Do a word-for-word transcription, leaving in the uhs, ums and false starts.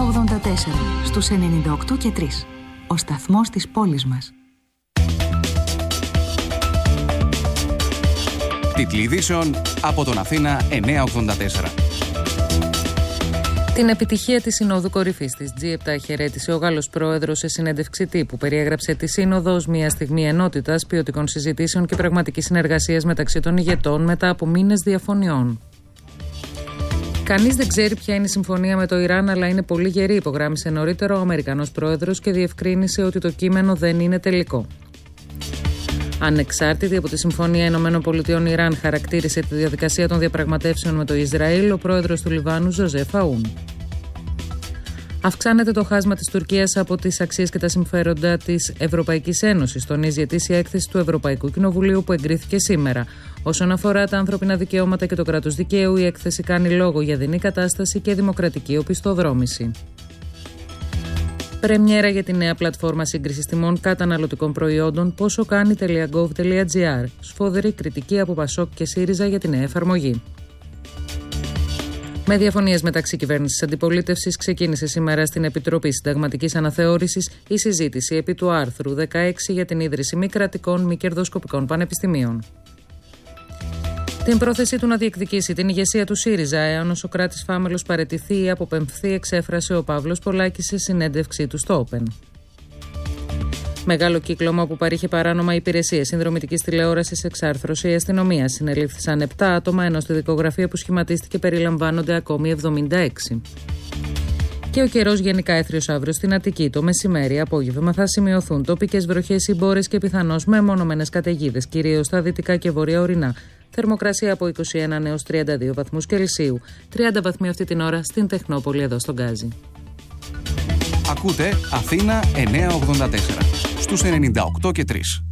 εννιά ογδόντα τέσσερα στους ενενήντα οκτώ και τρία. Ο σταθμός της πόλης μας. Τίτλοι ειδήσεων από τον Αθήνα εννιά ογδόντα τέσσερα. Την επιτυχία της Συνόδου Κορυφής της τζι επτά χαιρέτησε ο Γάλλος πρόεδρος σε συνέντευξη τύπου. Περιέγραψε τη Σύνοδο ως μια στιγμή ενότητας, ποιοτικών συζητήσεων και πραγματικής συνεργασίας μεταξύ των ηγετών μετά από μήνες διαφωνιών. Κανείς δεν ξέρει ποια είναι η συμφωνία με το Ιράν, αλλά είναι πολύ γερή, υπογράμμισε νωρίτερα ο Αμερικανός πρόεδρος και διευκρίνησε ότι το κείμενο δεν είναι τελικό. Ανεξάρτητη από τη Συμφωνία Ηνωμένων Πολιτειών Ιράν, χαρακτήρισε τη διαδικασία των διαπραγματεύσεων με το Ισραήλ ο πρόεδρος του Λιβάνου, Ζωζεφ Αούν. Αυξάνεται το χάσμα της Τουρκίας από τις αξίες και τα συμφέροντα της Ευρωπαϊκής Ένωσης, τονίζει η ετήσια έκθεση του Ευρωπαϊκού Κοινοβουλίου που εγκρίθηκε σήμερα. Όσον αφορά τα ανθρώπινα δικαιώματα και το κράτος δικαίου, η έκθεση κάνει λόγο για δεινή κατάσταση και δημοκρατική οπισθοδρόμηση. Πρεμιέρα για τη νέα πλατφόρμα σύγκρισης τιμών καταναλωτικών προϊόντων ποσοκάνει.gov.gr. Σφοδρή κριτική από Πασόκ και ΣΥΡΙΖΑ για τη νέα εφαρμογή. Με διαφωνίες μεταξύ κυβέρνησης και αντιπολίτευσης, ξεκίνησε σήμερα στην Επιτροπή Συνταγματικής Αναθεώρησης η συζήτηση επί του άρθρου δεκαέξι για την ίδρυση μη κρατικών μη κερδοσκοπικών πανεπιστημίων. Την πρόθεσή του να διεκδικήσει την ηγεσία του ΣΥΡΙΖΑ, εάν ο Σωκράτης Φάμελος παραιτηθεί ή αποπεμφθεί, εξέφρασε ο Παύλος Πολάκης σε συνέντευξή του στο Open. Μεγάλο κύκλωμα που παρήχε παράνομα υπηρεσίες συνδρομητικής τηλεόρασης εξάρθρωσε η αστυνομία. Συνελήφθησαν επτά άτομα, ενώ στη δικογραφία που σχηματίστηκε περιλαμβάνονται ακόμη εβδομήντα έξι. Και ο καιρός γενικά έθριος αύριο στην Αττική. Το μεσημέρι, απόγευμα θα σημειωθούν τοπικές βροχές ή μπόρες και πιθανώς μεμονωμένες καταιγίδες, κυρίως στα δυτικά και βόρεια ορεινά. Θερμοκρασία από είκοσι ένα έως τριάντα δύο βαθμούς Κελσίου. τριάντα βαθμοί αυτή την ώρα στην Τεχνόπολη εδώ στον Γκάζι. Ακούτε Αθήνα εννιά ογδόντα τέσσερα στους ενενήντα οκτώ και τρία.